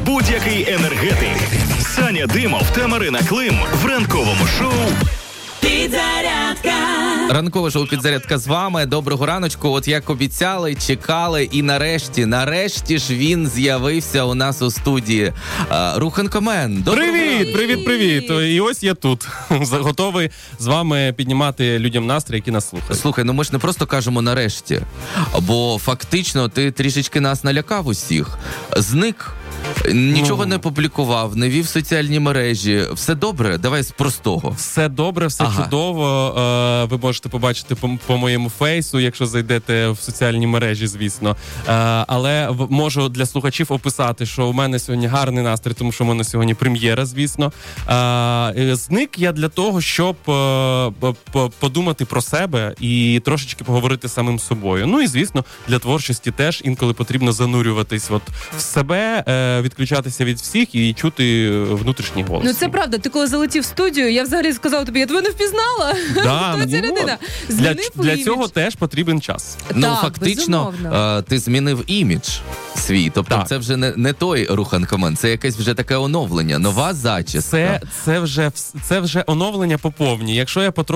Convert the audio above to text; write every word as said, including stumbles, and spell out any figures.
будь-який енергетик. Саня Димов та Марина Клим в ранковому шоу Підзарядка. Ранкове шоу «Підзарядка» з вами. Доброго раночку. От як обіцяли, чекали, і нарешті, нарешті ж він з'явився у нас у студії. Руханко Мен. Привіт, привіт, привіт. І ось я тут, готовий з вами піднімати людям настрій, які нас слухають. Слухай, ну ми ж не просто кажемо нарешті, бо фактично ти трішечки нас налякав усіх. Зник. Нічого ну, не публікував, не вів соціальні мережі. Все добре? Давай з простого. Все добре, все ага. чудово. Е, ви можете побачити по, по моєму фейсу, якщо зайдете в соціальні мережі, звісно. Е, але в, можу для слухачів описати, що у мене сьогодні гарний настрій, тому що у мене сьогодні прем'єра, звісно. Е, зник я для того, щоб е, подумати про себе і трошечки поговорити з самим собою. Ну і, звісно, для творчості теж інколи потрібно занурюватись от в себе, е, відключатися від всіх і чути внутрішній голос. Ну це правда, ти коли залетів в студію, я взагалі сказала тобі, я тебе не впізнала. Да, Хто ця людина? Для, для цього теж потрібен час. Ну так, фактично, е, ти змінив імідж свій, тобто так. Це вже не, не той Руханко Мен, це якесь вже таке оновлення, нова зачіска. Це, це, вже, це вже оновлення по повній. Якщо я потроху